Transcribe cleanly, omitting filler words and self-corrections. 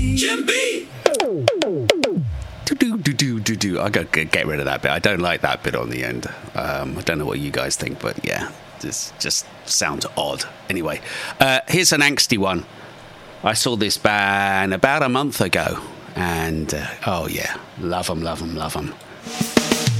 Jim B. I got to get rid of that bit. I don't like that bit on the end. I don't know what you guys think, but yeah, this just sounds odd. Anyway, here's an angsty one. I saw this band about a month ago, and oh yeah, love them.